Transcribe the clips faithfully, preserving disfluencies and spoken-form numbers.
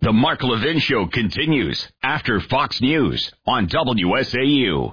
The Mark Levin Show continues after Fox News on W S A U.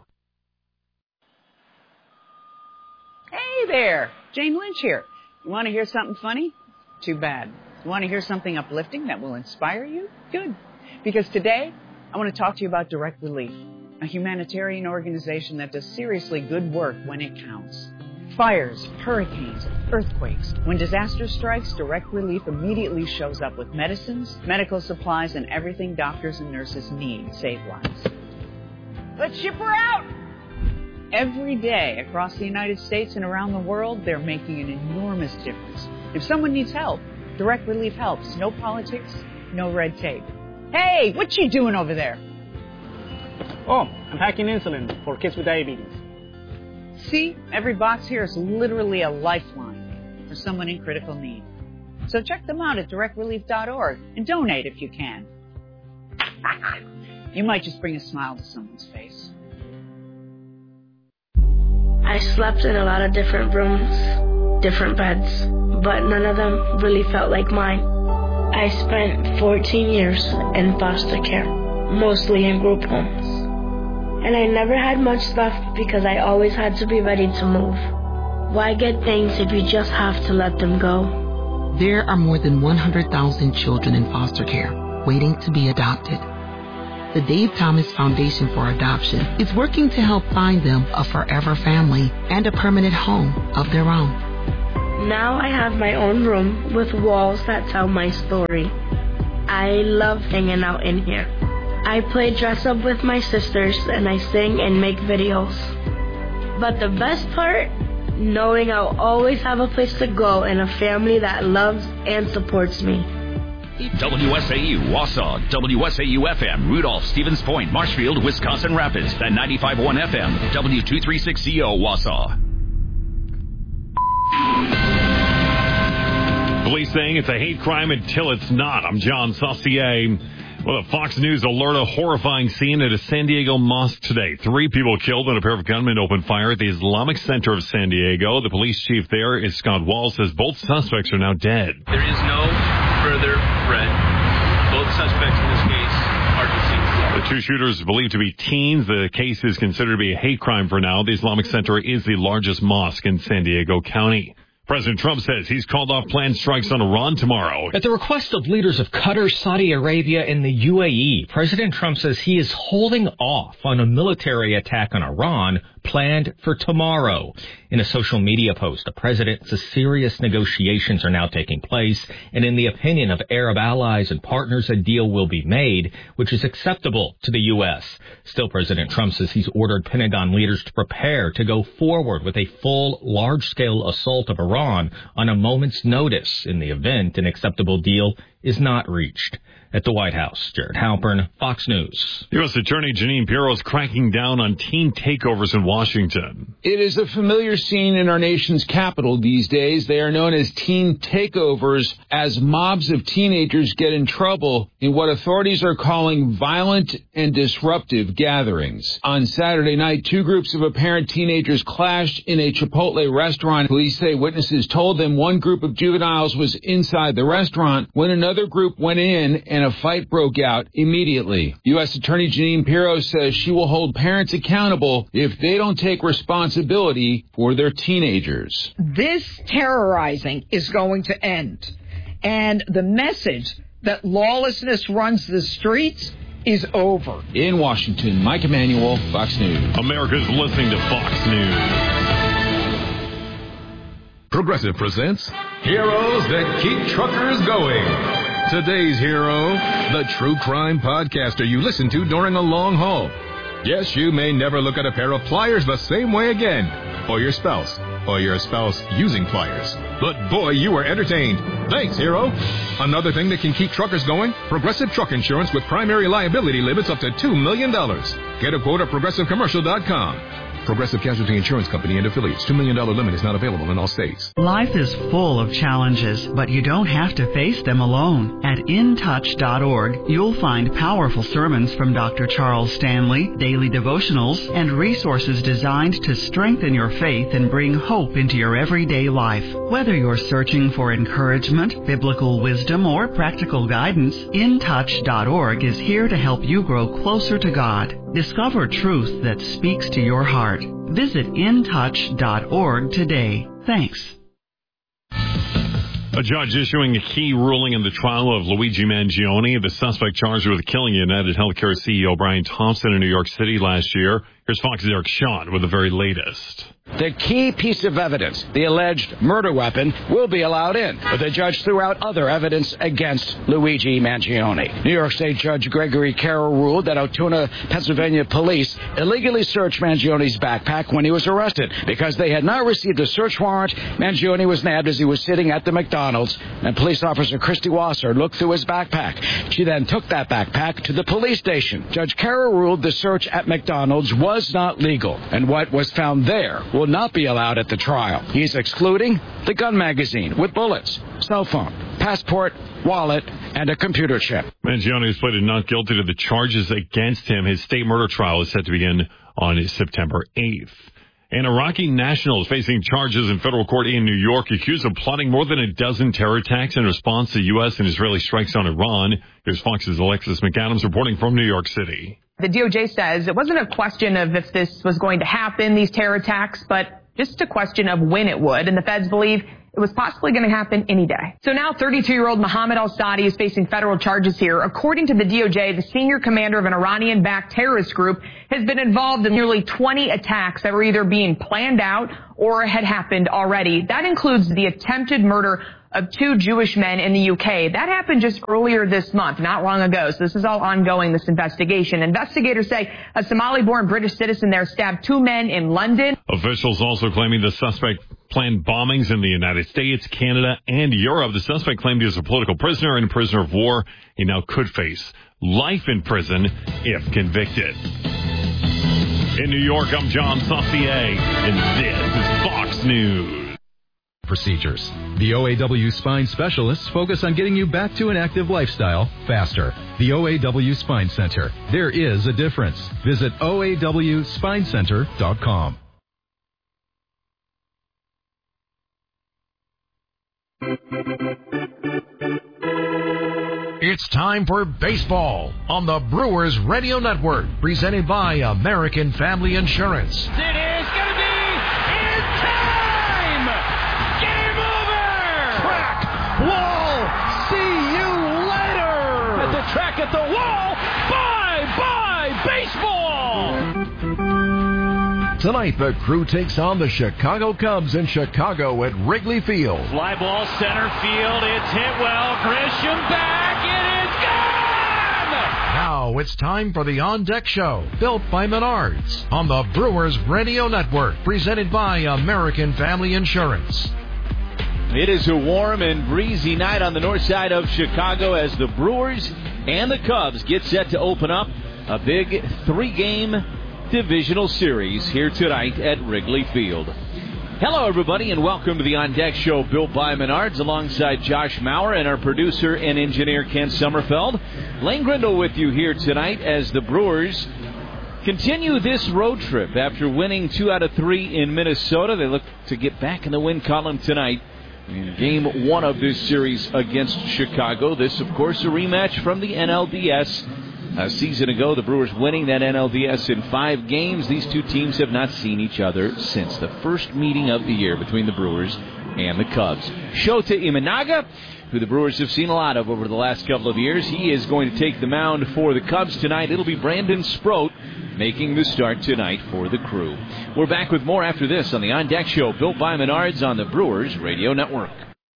Hey there, Jane Lynch here. You want to hear something funny? Too bad. You want to hear something uplifting that will inspire you? Good. Because today, I want to talk to you about Direct Relief, a humanitarian organization that does seriously good work when it counts. Fires, hurricanes, earthquakes. When disaster strikes, Direct Relief immediately shows up with medicines, medical supplies, and everything doctors and nurses need to save lives. Let's ship her out! Every day across the United States and around the world, they're making an enormous difference. If someone needs help, Direct Relief helps. No politics, no red tape. Hey, what you doing over there? Oh, I'm packing insulin for kids with diabetes. See, every box here is literally a lifeline for someone in critical need. So check them out at direct relief dot org and donate if you can. You might just bring a smile to someone's face. I slept in a lot of different rooms, different beds, but none of them really felt like mine. I spent fourteen years in foster care, mostly in group homes. And I never had much stuff because I always had to be ready to move. Why get things if you just have to let them go? There are more than one hundred thousand children in foster care waiting to be adopted. The Dave Thomas Foundation for Adoption is working to help find them a forever family and a permanent home of their own. Now I have my own room with walls that tell my story. I love hanging out in here. I play dress up with my sisters and I sing and make videos. But the best part, knowing I'll always have a place to go and a family that loves and supports me. W S A U, Wausau, W S A U F M, Rudolph, Stevens Point, Marshfield, Wisconsin Rapids, and ninety-five point one F M, W two thirty-six C O, Wausau. Police saying it's a hate crime until it's not. I'm John Saucier. Well, a Fox News alert, a horrifying scene at a San Diego mosque today. Three people killed when a pair of gunmen opened fire at the Islamic Center of San Diego. The police chief there is Scott Wall, says both suspects are now dead. There is no further threat. Both suspects in this case are deceased. The two shooters believed to be teens. The case is considered to be a hate crime for now. The Islamic Center is the largest mosque in San Diego County. President Trump says he's called off planned strikes on Iran tomorrow. At the request of leaders of Qatar, Saudi Arabia, and the U A E, President Trump says he is holding off on a military attack on Iran planned for tomorrow. In a social media post, the president says serious negotiations are now taking place, and in the opinion of Arab allies and partners, a deal will be made, which is acceptable to the U S. Still, President Trump says he's ordered Pentagon leaders to prepare to go forward with a full, large-scale assault of Iran on a moment's notice in the event an acceptable deal is not reached. At the White House, Jared Halpern, Fox News. U S Attorney Jeanine Pirro is cracking down on teen takeovers in Washington. It is a familiar scene in our nation's capital these days. They are known as teen takeovers, as mobs of teenagers get in trouble in what authorities are calling violent and disruptive gatherings. On Saturday night, two groups of apparent teenagers clashed in a Chipotle restaurant. Police say witnesses told them one group of juveniles was inside the restaurant when another group went in and a fight broke out immediately. U S Attorney Jeanine Pirro says she will hold parents accountable if they don't take responsibility for their teenagers. This terrorizing is going to end. And the message that lawlessness runs the streets is over. In Washington, Mike Emanuel, Fox News. America's listening to Fox News. Progressive presents Heroes That Keep Truckers Going. Today's hero, the true crime podcaster you listen to during a long haul. Yes, you may never look at a pair of pliers the same way again. Or your spouse. Or your spouse using pliers. But boy, you were entertained. Thanks, hero. Another thing that can keep truckers going? Progressive Truck Insurance with primary liability limits up to two million dollars. Get a quote at progressive commercial dot com. Progressive Casualty Insurance Company and affiliates. two million dollars limit is not available in all states. Life is full of challenges, but you don't have to face them alone. At in touch dot org, you'll find powerful sermons from Doctor Charles Stanley, daily devotionals, and resources designed to strengthen your faith and bring hope into your everyday life. Whether you're searching for encouragement, biblical wisdom, or practical guidance, in touch dot org is here to help you grow closer to God. Discover truth that speaks to your heart. Visit in touch dot org today. Thanks. A judge issuing a key ruling in the trial of Luigi Mangione, the suspect charged with killing United Healthcare C E O Brian Thompson in New York City last year. Here's Fox's Eric Shawn with the very latest. The key piece of evidence, the alleged murder weapon, will be allowed in, but the judge threw out other evidence against Luigi Mangione. New York State Judge Gregory Carroll ruled that Altoona, Pennsylvania police illegally searched Mangione's backpack when he was arrested. Because they had not received a search warrant, Mangione was nabbed as he was sitting at the McDonald's, and police officer Christy Wasser looked through his backpack. She then took that backpack to the police station. Judge Carroll ruled the search at McDonald's was not legal, and what was found there will not be allowed at the trial. He's excluding the gun magazine with bullets, cell phone, passport, wallet, and a computer chip. Mangione has pleaded not guilty to the charges against him. His state murder trial is set to begin on September eighth. An Iraqi national is facing charges in federal court in New York, accused of plotting more than a dozen terror attacks in response to U S and Israeli strikes on Iran. Here's Fox's Alexis McAdams reporting from New York City. The D O J says it wasn't a question of if this was going to happen, these terror attacks, but just a question of when it would. And the feds believe it was possibly going to happen any day. So now thirty-two-year-old Mohammed al-Sadi is facing federal charges here. According to the D O J, the senior commander of an Iranian-backed terrorist group has been involved in nearly twenty attacks that were either being planned out or had happened already. That includes the attempted murder of two Jewish men in the U K. That happened just earlier this month, not long ago. So this is all ongoing, this investigation. Investigators say a Somali-born British citizen there stabbed two men in London. Officials also claiming the suspect planned bombings in the United States, Canada, and Europe. The suspect claimed he was a political prisoner and a prisoner of war. He now could face life in prison if convicted. In New York, I'm John Saucier, and this is Fox News. Procedures. The O A W Spine Specialists focus on getting you back to an active lifestyle faster. The O A W Spine Center. There is a difference. Visit O A W spine center dot com. It's time for baseball on the Brewers Radio Network, presented by American Family Insurance. It is going to be in time! Game over! Track, wall, see you later! At the track, at the wall, bye-bye baseball! Tonight, the Crew takes on the Chicago Cubs in Chicago at Wrigley Field. Fly ball center field, it's hit well, Grisham back, it is gone! Now it's time for the On Deck Show, built by Menards, on the Brewers Radio Network, presented by American Family Insurance. It is a warm and breezy night on the north side of Chicago as the Brewers and the Cubs get set to open up a big three-game divisional series here tonight at Wrigley Field. Hello, everybody, and welcome to the On Deck Show, built by Menards, alongside Josh Maurer and our producer and engineer, Ken Sommerfeld. Lane Grindle with you here tonight as the Brewers continue this road trip. After winning two out of three in Minnesota, they look to get back in the win column tonight in game one of this series against Chicago. This, of course, a rematch from the N L D S. A season ago, the Brewers winning that N L D S in five games. These two teams have not seen each other since the first meeting of the year between the Brewers and the Cubs. Shota Imanaga, who the Brewers have seen a lot of over the last couple of years, he is going to take the mound for the Cubs tonight. It'll be Brandon Sproat making the start tonight for the Crew. We're back with more after this on the On Deck Show, built by Menards on the Brewers Radio Network.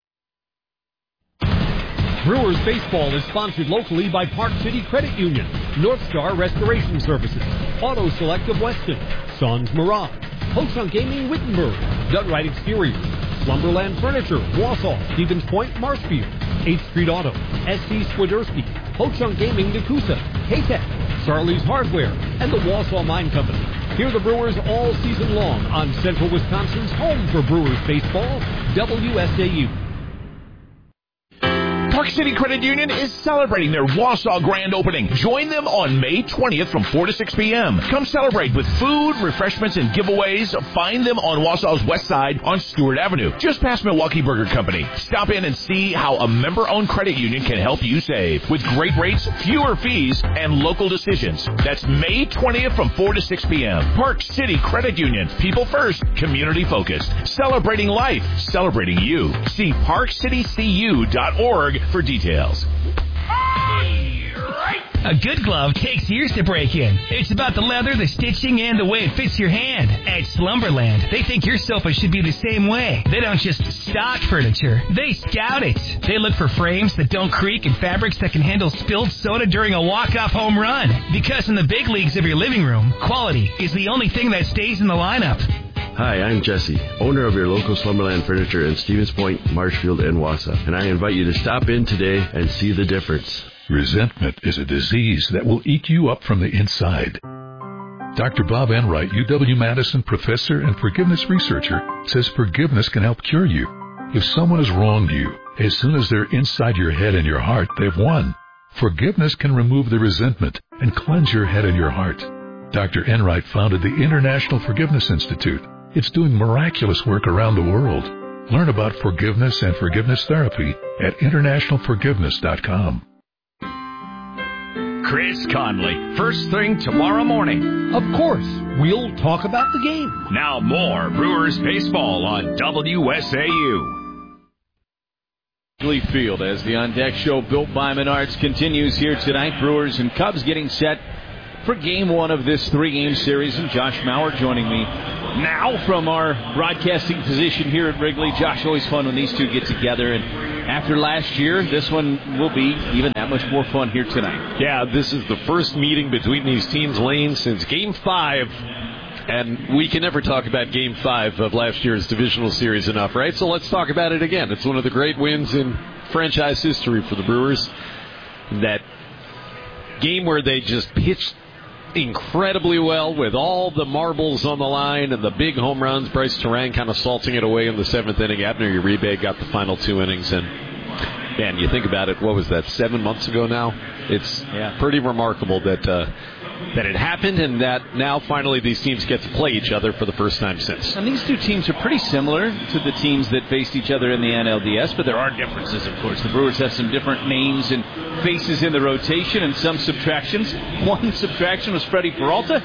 Brewers baseball is sponsored locally by Park City Credit Union, North Star Restoration Services, Auto Select of Weston, Sons Mirage, Ho-Chunk Gaming Wittenberg, Dunright Exteriors, Slumberland Furniture, Wausau, Stevens Point, Marshfield, eighth Street Auto, S C Swiderski, Ho-Chunk Gaming Nakusa, K-Tech, Charlie's Hardware, and the Wausau Mine Company. Hear the Brewers all season long on Central Wisconsin's home for Brewers baseball, W S A U. Park City Credit Union is celebrating their Wausau grand opening. Join them on May twentieth from four to six p.m. Come celebrate with food, refreshments, and giveaways. Find them on Wausau's west side on Stewart Avenue, just past Milwaukee Burger Company. Stop in and see how a member-owned credit union can help you save with great rates, fewer fees, and local decisions. That's May twentieth from four to six p.m. Park City Credit Union. People first, community focused. Celebrating life, celebrating you. See park city c u dot org for details. A good glove takes years to break in. It's about the leather, the stitching, and the way it fits your hand. At Slumberland, they think your sofa should be the same way. They don't just stock furniture, they scout it. They look for frames that don't creak and fabrics that can handle spilled soda during a walk-off home run. Because in the big leagues of your living room, quality is the only thing that stays in the lineup. Hi, I'm Jesse, owner of your local Slumberland Furniture in Stevens Point, Marshfield, and Wausau, and I invite you to stop in today and see the difference. Resentment is a disease that will eat you up from the inside. Doctor Bob Enright, U W-Madison professor and forgiveness researcher, says forgiveness can help cure you. If someone has wronged you, as soon as they're inside your head and your heart, they've won. Forgiveness can remove the resentment and cleanse your head and your heart. Doctor Enright founded the International Forgiveness Institute. It's doing miraculous work around the world. Learn about forgiveness and forgiveness therapy at international forgiveness dot com. Chris Conley, first thing tomorrow morning. Of course, we'll talk about the game. Now more Brewers baseball on W S A U. Field as the On Deck Show built by Menards continues here tonight. Brewers and Cubs getting set for game one of this three-game series. And Josh Mauer joining me now from our broadcasting position here at Wrigley. Josh, always fun when these two get together. And after last year, this one will be even that much more fun here tonight. Yeah, this is the first meeting between these teams, Lane, since Game five. And we can never talk about Game five of last year's divisional series enough, right? So let's talk about it again. It's one of the great wins in franchise history for the Brewers. That game where they just pitched incredibly well with all the marbles on the line and the big home runs. Bryce Terang kind of salting it away in the seventh inning. Abner Uribe got the final two innings. And, man, you think about it, what was that, seven months ago now? It's yeah. pretty remarkable that uh, that it happened and that now finally these teams get to play each other for the first time since. And these two teams are pretty similar to the teams that faced each other in the N L D S, but there are differences, of course. The Brewers have some different names and faces in the rotation and some subtractions. One subtraction was Freddie Peralta.